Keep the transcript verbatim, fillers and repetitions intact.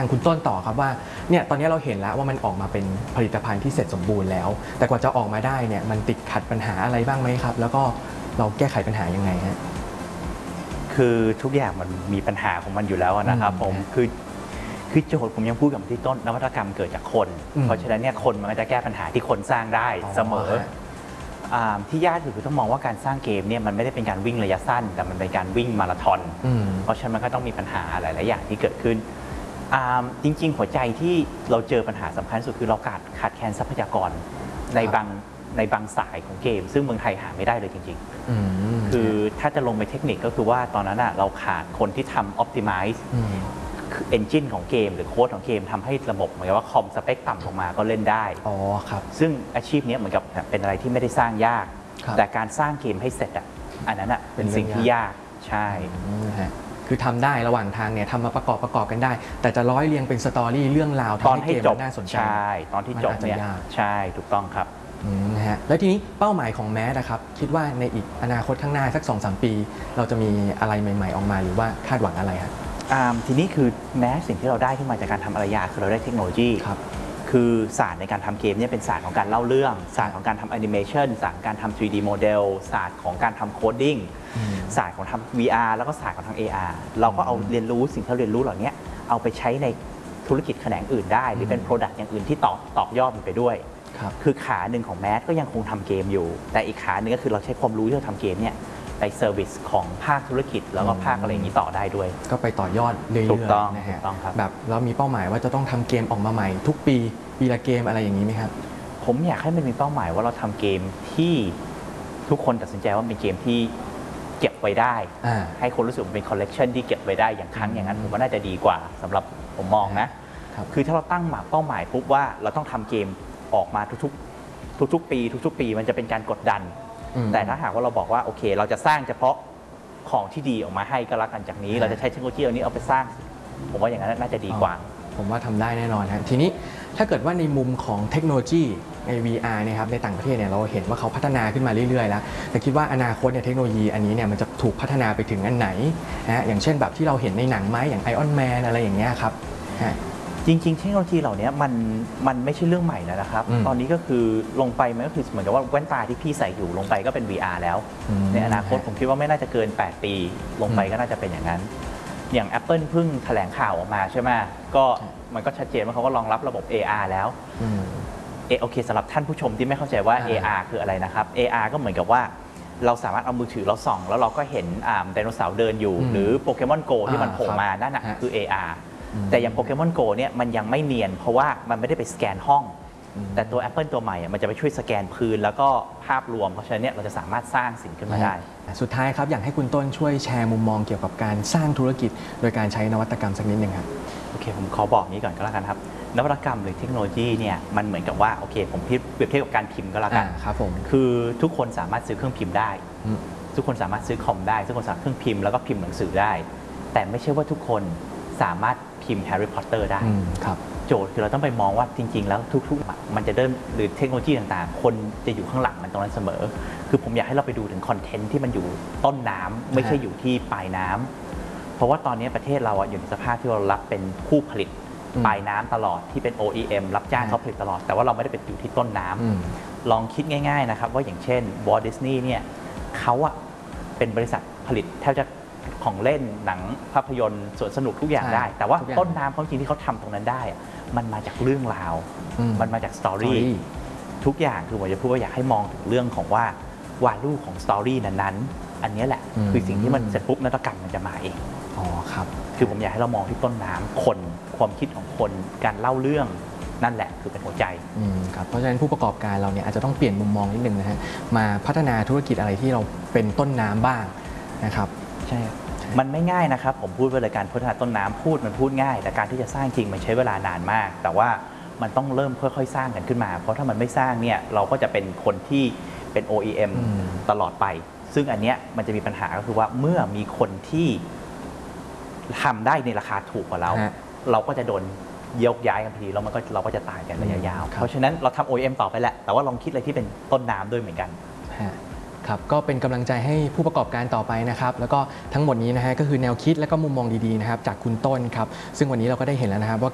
างคุณต้นต่อครับว่าเนี่ยตอนนี้เราเห็นแล้วว่ามันออกมาเป็นผลิตภัณฑ์ที่เสร็จสมบูรณ์แล้วแต่กว่าจะออกมาได้เนี่ยมันติดขัดปัญหาอะไรบ้างไหมครับแล้วก็เราแก้ไขปัญหายังไงฮะคือทุกอย่างมันมีปัญหาของมันอยู่แล้วนะครับผมคือคือโจทย์ผมยังพูดกับที่ต้นนวัตกรรมเกิดจากคนเพราะฉะนั้นเนี่ยคนมันก็จะแก้ปัญหาที่คนสร้างได้เสมอที่ยากคือต้องมองว่าการสร้างเกมเนี่ยมันไม่ได้เป็นการวิ่งระยะสั้นแต่มันเป็นการวิ่งมาราธอนเพราะฉะนั้นมันก็ต้องมีปัญหาหลายๆอย่างที่เกิดขึ้นจริงๆหัวใจที่เราเจอปัญหาสำคัญสุดคือเราขาดขาดแคลนทรัพยากรในบางในบางสายของเกมซึ่งเมืองไทยหาไม่ได้เลยจริงๆคือถ้าจะลงไปเทคนิคก็คือว่าตอนนั้นเราขาดคนที่ทำ optimize คือ engine ของเกมหรือโค้ดของเกมทำให้ระบบเหมือนกับว่าคอมสเปคต่ำลงมาก็เล่นได้อ๋อครับซึ่งอาชีพนี้เหมือนกับเป็นอะไรที่ไม่ได้สร้างยากแต่การสร้างเกมให้เสร็จอ่ะอันนั้นอ่ะเป็นสิ่งที่ยากใช่คือทำได้ระหว่างทางเนี่ยทำมาประกอบประกอบกันได้แต่จะร้อยเรียงเป็นสตอรี่เรื่องราวทำให้เกมน่าสนใจใช่ตอนที่จบเนี่ยใช่ถูกต้องครับนะฮะแล้วทีนี้เป้าหมายของแมสนะครับคิดว่าในอีกอนาคตข้างหน้าสัก สองถึงสาม ปีเราจะมีอะไรใหม่ๆออกมาหรือว่าคาดหวังอะไรครับทีนี้คือแม้สิ่งที่เราได้ขึ้นมาจากการทำอารยาคือเราได้เทคโนโลยีครับคือศาสตร์ในการทำเกมเนี่ยเป็นศาสตร์ของการเล่าเรื่องศาสตร์ของการทำแอนิเมชันศาสตร์ของการทำ ทรี ดี โมเดลศาสตร์ของการทำโคดดิ้งศาสตร์ของทำ วี อาร์ แล้วก็ศาสตร์ของทาง เอ อาร์ เราก็เอาเรียนรู้สิ่งที่เราเรียนรู้เหล่านี้เอาไปใช้ในธุรกิจแขนงอื่นได้หรือเป็น Product อย่างอื่นที่ต่อต่อยอดมันไปด้วยคือขาหนึ่งของแมสก็ยังคงทำเกมอยู่แต่อีกขาหนึ่งก็คือเราใช้ความรู้ที่เราทำเกมเนี่ยไปเซอร์วิสของภาคธุรกิจแล้วก็ภาคอะไรอย่างนี้ต่อได้ด้วยก็ไปต่อยอดเรื่อยๆนะฮะแบบเรามีเป้าหมายว่าจะต้องทำเกมออกมาใหม่ทุกปีปีละเกมอะไรอย่างนี้ไหมครับผมอยากให้มันมีเป้าหมายว่าเราทำเกมที่ทุกคนตัดสินใจว่าเป็นเกมที่เก็บไว้ได้ให้คนรู้สึกเป็นคอลเลกชันที่เก็บไว้ได้อย่างครั้งอย่างนั้นผมว่าน่าจะดีกว่าสำหรับผมมองนะคือถ้าเราตั้งหมายเป้าหมายปุ๊บว่าเราต้องทำเกมออกมาทุกๆทุกๆปีทุกๆปีมันจะเป็นการกดดันแต่ถ้าหากว่าเราบอกว่าโอเคเราจะสร้างเฉพาะของที่ดีออกมาให้ก็แล้วกันจากนี้เราจะใช้เทคโนโลยีอันนี้เอาไปสร้างผมว่าอย่างนั้นน่าจะดีกว่าผมว่าทำได้แน่นอนครับทีนี้ถ้าเกิดว่าในมุมของเทคโนโลยีใน วี อาร์ เนี่ยครับในต่างประเทศเนี่ยเราเห็นว่าเขาพัฒนาขึ้นมาเรื่อยๆแล้วแต่คิดว่าอนาคตเนี่ยเทคโนโลยีอันนี้เนี่ยมันจะถูกพัฒนาไปถึงอันไหนนะอย่างเช่นแบบที่เราเห็นในหนังไหมอย่างไอออนแมนอะไรอย่างเงี้ยครับจริงๆเทคโนโลยีเหล่านี้มันมันไม่ใช่เรื่องใหม่แล้วนะครับตอนนี้ก็คือลงไปมันก็คือเหมือนกับว่าแว่นตาที่พี่ใส่อยู่ลงไปก็เป็น วี อาร์ แล้วในอนาคตผมคิดว่าไม่น่าจะเกินแปดปีลงไปก็น่าจะเป็นอย่างนั้นอย่าง Apple เพิ่งแถลงข่าวออกมาใช่ไหมก็มันก็ชัดเจนว่าเขาก็รองรับระบบ เอ อาร์ แล้วเอโอเคสำหรับท่านผู้ชมที่ไม่เข้าใจว่า เอ อาร์ คืออะไรนะครับ เอ อาร์ ก็เหมือนกับว่าเราสามารถเอามือถือเราส่องแล้วเราก็เห็นไดโนเสาร์เดินอยู่หรือโปเกมอนโกที่มันโผล่มานั่นนะคือ เอ อาร์ แต่อย่างโปเกมอนโกเนี่ยมันยังไม่เนียนเพราะว่ามันไม่ได้ไปสแกนห้องแต่ตัว Apple ตัวใหม่มันจะไปช่วยสแกนพื้นแล้วก็ภาพรวมเพราะฉะนั้นเนี่ยเราจะสามารถสร้างสิ่งขึ้นมาได้สุดท้ายครับอยากให้คุณต้นช่วยแชร์มุมมองเกี่ยวกับการสร้างธุรกิจโดยการใช้นวัตกรรมสักนิดหนึ่งครับโอเคผมขอบอกนี้ก่อนก็แล้วกันครับนวัตกรรมหรือเทคโนโลยีเนี่ยมันเหมือนกับว่าโอเคผมเปรียบเทียบกับการพิมพ์ก็แล้วกันครับผมคือทุกคนสามารถซื้อเครื่องพิมพ์ได้ทุกคนสามารถซื้อคอมได้ทุกคนสามารถเครื่องพิมพ์แล้วก็พิมพ์หนังสือได้แต่ไม่ใช่ว่าทุกคนสามารถพิมพ์แฮร์รี่พอตเตอร์ได้โจทย์คือเราต้องไปมองว่าจริงๆแล้วทุกๆมันจะเริ่มหรือเทคโนโลยีต่างๆคนจะอยู่ข้างหลังมันตรงนั้นเสมอคือผมอยากให้เราไปดูถึงคอนเทนต์ที่มันอยู่ต้นน้ำไม่ใช่อยู่ที่ปลายน้ำเพราะว่าตอนนี้ประเทศเราอยู่ในสภาพที่เรารับเป็นผู้ผลิตปลายน้ำตลอดที่เป็น โอ อี เอ็ม รับจ้างเขาผลิตตลอดแต่ว่าเราไม่ได้เป็นอยู่ที่ต้นน้ำลองคิดง่ายๆนะครับว่าอย่างเช่นวอลต์ดิสนีย์เนี่ยเขาอะเป็นบริษัทผลิตแทบจะของเล่นหนังภาพยนตร์สวนสนุกทุกอย่างได้แต่ว่าต้นน้ำเขาจริงที่เขาทำตรงนั้นได้มันมาจากเรื่องราวมันมาจากสตอรี่ทุกอย่างคือผมจะพูดว่าอยากให้มองถึงเรื่องของว่าวาลูของสตอรี่นั้นๆอันนี้แหละคือสิ่งที่มันเสร็จปุ๊บนวัตกรรมมันจะมาเองอ๋อครับคือผมอยากให้เรามองที่ต้นน้ำคนความคิดของคนการเล่าเรื่องนั่นแหละคือเป็นหัวใจครับเพราะฉะนั้นผู้ประกอบการเราเนี่ยอาจจะต้องเปลี่ยนมุมมองนิดนึงนะฮะมาพัฒนาธุรกิจอะไรที่เราเป็นต้นน้ำบ้างนะครับใช่มันไม่ง่ายนะครับผมพูดไปเลยการพัฒนาต้นน้ำพูดมันพูดง่ายแต่การที่จะสร้างจริงมันใช้เวลานานมากแต่ว่ามันต้องเริ่มค่อยๆสร้างกันขึ้นมาเพราะถ้ามันไม่สร้างเนี่ยเราก็จะเป็นคนที่เป็น โอ อี เอ็ม ตลอดไปซึ่งอันเนี้ยมันจะมีปัญหาก็คือว่าเมื่อมีคนที่ทำได้ในราคาถูกกว่าเราเราก็จะโดนยกย้ายกันทีแล้วมันก็เราก็จะตายกันระยะยาวเพราะฉะนั้นเราทำ โอ อี เอ็ม ต่อไปแหละแต่ว่าลองคิดอะไรที่เป็นต้นน้ำด้วยเหมือนกันครับก็เป็นกำลังใจให้ผู้ประกอบการต่อไปนะครับแล้วก็ทั้งหมดนี้นะฮะก็คือแนวคิดและก็มุมมองดีๆนะครับจากคุณต้นครับซึ่งวันนี้เราก็ได้เห็นแล้วนะครับว่า